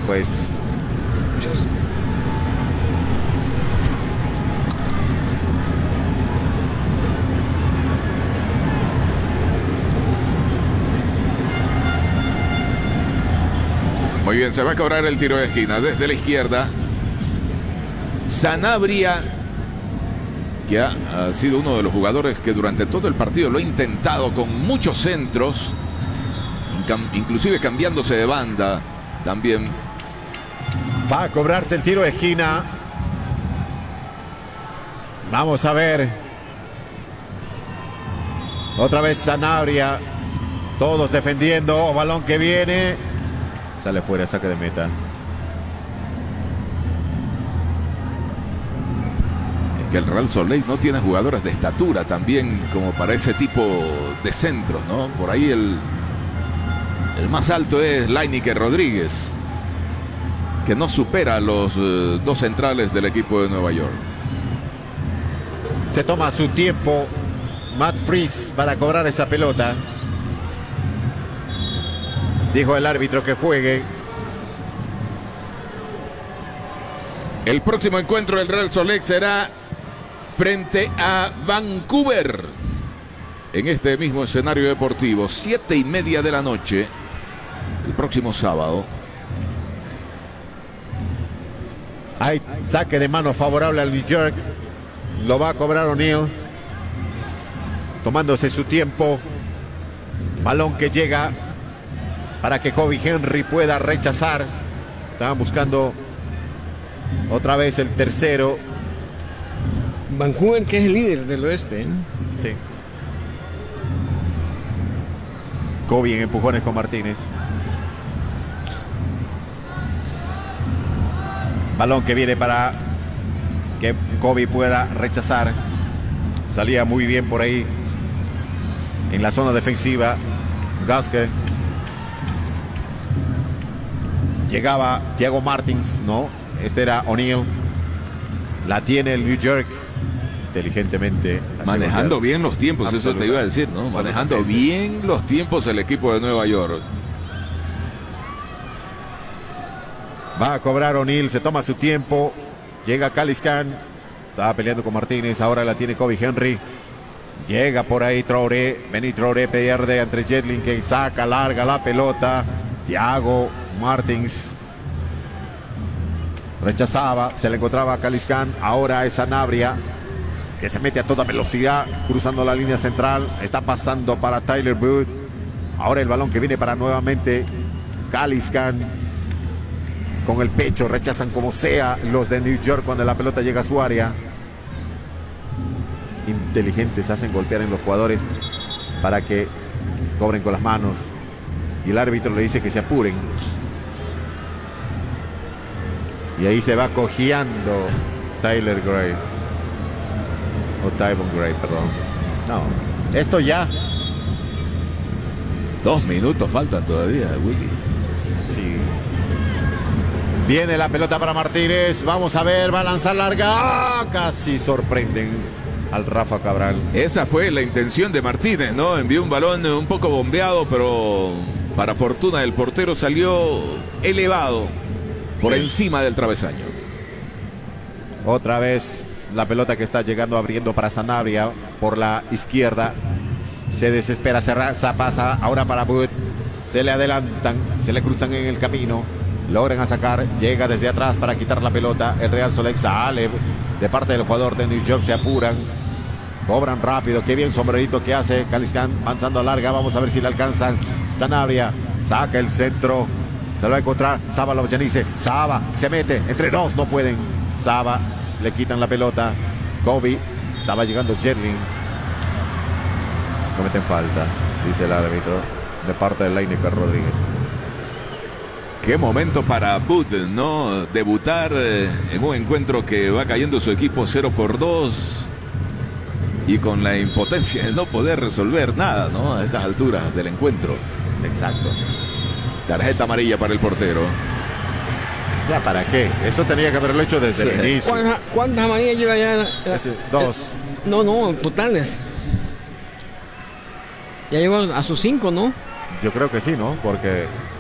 pues muy bien, se va a cobrar el tiro de esquina desde la izquierda. Sanabria, que ha sido uno de los jugadores que durante todo el partido lo ha intentado con muchos centros, inclusive cambiándose de banda también. va a cobrarse el tiro de esquina. Vamos a ver. Otra vez Sanabria. Todos defendiendo. Balón que viene. Sale fuera, saque de meta. Es que el Real Salt Lake no tiene jugadores de estatura también como para ese tipo de centros, ¿no? Por ahí el más alto es Lainike Rodríguez, que no supera a los dos centrales del equipo de Nueva York. Se toma su tiempo Matt Freese para cobrar esa pelota. Dijo el árbitro que juegue. El próximo encuentro del Real Salt Lake será frente a Vancouver en este mismo escenario deportivo, 7:30 de la noche, el próximo sábado. Hay saque de mano favorable al New York. Lo va a cobrar O'Neal, tomándose su tiempo. Balón que llega para que Kobe Henry pueda rechazar. Estaban buscando otra vez el tercero. Vancouver, que es el líder del oeste, ¿eh? Sí. Kobe en empujones con Martínez. Balón que viene para que Kobe pueda rechazar. Salía muy bien por ahí en la zona defensiva Gasquet. Llegaba Thiago Martins, no, este era O'Neal. La tiene el New York inteligentemente. Manejando bien los tiempos, eso te iba a decir, ¿no? Manejando bien los tiempos el equipo de Nueva York. Va a cobrar O'Neal, se toma su tiempo. Llega Caliscan. Estaba peleando con Martínez, ahora la tiene Kobe Henry. Llega por ahí Traoré. Benny Traoré pierde entre Jetlin, que saca larga la pelota. Thiago Martins rechazaba, se le encontraba a Caliscan. Ahora es Sanabria, que se mete a toda velocidad cruzando la línea central. Está pasando para Tyler Booth. Ahora el balón que viene para nuevamente Caliscan. Con el pecho rechazan como sea los de New York cuando la pelota llega a su área. Inteligentes, hacen golpear en los jugadores para que cobren con las manos. Y el árbitro le dice que se apuren. Y ahí se va cojeando Tyler Gray. O Tyvon Gray, perdón. No, esto ya. 2 minutos faltan todavía, Willy. Sí. Viene la pelota para Martínez. Vamos a ver, va a lanzar larga. ¡Ah! Casi sorprenden al Rafa Cabral. Esa fue la intención de Martínez, ¿no? Envió un balón un poco bombeado, pero para fortuna del portero salió elevado por encima del travesaño. Otra vez la pelota que está llegando, abriendo para Sanabria por la izquierda. Se desespera, se pasa ahora para Booth. Se le adelantan, se le cruzan en el camino. Logran a sacar, llega desde atrás para quitar la pelota. El Real Salt Lake sale de parte del jugador de New York, se apuran. Cobran rápido, qué bien sombrerito que hace Caliscan, avanzando a larga. Vamos a ver si le alcanzan. Sanabria saca el centro. Se lo va a encontrar Saba Lovjanice. Saba se mete entre dos, no pueden. Saba, le quitan la pelota. Kobe, estaba llegando Jetlin. Cometen falta, dice el árbitro, de parte de Lainike Rodríguez. Qué momento para Booth, ¿no? Debutar en un encuentro que va cayendo su equipo 0-2 y con la impotencia de no poder resolver nada, ¿no? A estas alturas del encuentro. Exacto. Tarjeta amarilla para el portero. ¿Ya para qué? Eso tenía que haberlo hecho desde el inicio. ¿Cuántas amarillas lleva ya? Dos. No, totales. Ya llegó a sus 5, ¿no? Yo creo que sí, ¿no? Porque